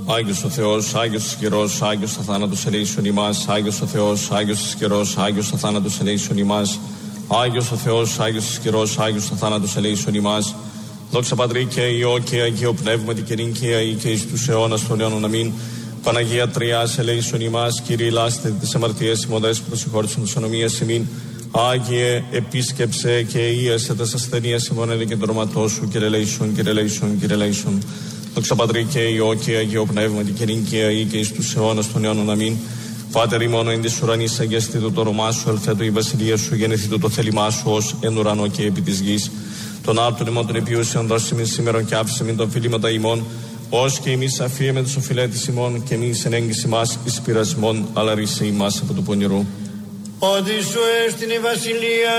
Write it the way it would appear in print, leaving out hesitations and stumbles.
Άγιος ο Θεός, Άγιος ισχυρός, Άγιος αθάνατος ελέησον ημάς. Άγιος ο Θεός, Άγιος ισχυρός, Άγιος αθάνατος ελέησον ημάς. Άγιος ο Θεός, Άγιος ισχυρός, Άγιος αθάνατος ελέησον ημάς. Δόξα Πατρί και Υιό και Αγίο Πνεύματι και νυν και αεί και εις τους αιώνας των αιώνων. Αμήν. Παναγία Τριάς ελέησον ημάς. Κύριε λάστε τις αμαρτίες ημών, προσυγχώρησον τις ανομίες ημίν. Άγιε επίσκεψε και ίεσε τας ασθενείας ημών εν και δροματός σου. Κύριε ελέησον, Κύριε ελέησον, Κύριε ελέησον. Δόξα Πατρί και Υιό και Αγίο Πνεύματι και νυν και αεί και εις τους αιώνας των αιώνων. Αμήν. Πάτερ ημών εν της ουρανής, αγιαστήτω το όνομά σου, ελθέτω η βασιλεία σου, γεννηθήτω το θέλημά σου ως εν ουρανό και επί της γης. Τον άρτον ημών των επιούσεων δώσει μην σήμερον και άφησε μην των φιλήματα ημών, ως και εμείς αφίεμε τους οφειλέτης ημών και μην ενέγγιση μας εις πειρασμών, αλλά ρίσε ημάς από του πονηρού. Ότι σου έστειν η βασιλεία